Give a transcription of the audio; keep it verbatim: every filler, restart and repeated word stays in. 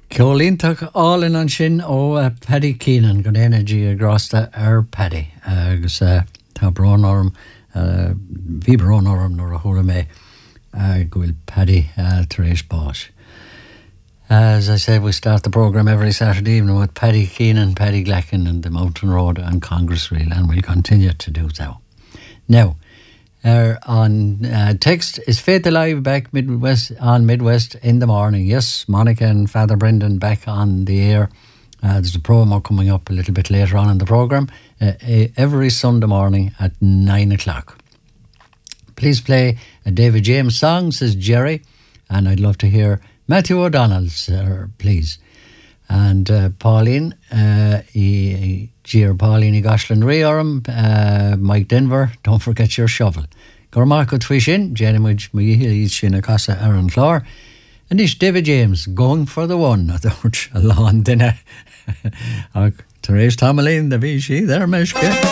Ceolíntaach all-in an sin ó uh, Paddy Keenan go éanaí a grásta ar Paddy agus uh, tá brón orm uh, bhí brón orm nuair a thula mé uh, go bhfuil Paddy uh, tar éis báis. As I said, we start the programme every Saturday evening with Paddy Keenan, Paddy Glacken and the Mountain Road and Congress Reel, and we'll continue to do so. Now, Uh, on uh, text, is Faith Alive back Midwest on Midwest in the morning? Yes, Monica and Father Brendan back on the air. Uh, there's a promo coming up a little bit later on in the programme uh, every Sunday morning at nine o'clock. Please play a David James song, says Jerry, and I'd love to hear Matthew O'Donnell's, uh, please. And uh, Pauline, uh, Gier Pauline i Goslan Riorum, uh, Mike Denver, don't forget your shovel. Gormarco Twishin, Jenny Mujhi, Shina Casa Aaron Clore, and it's David James going for the one. I don't along dinner. Therese Tomalin, the Vichy, there, Meshke.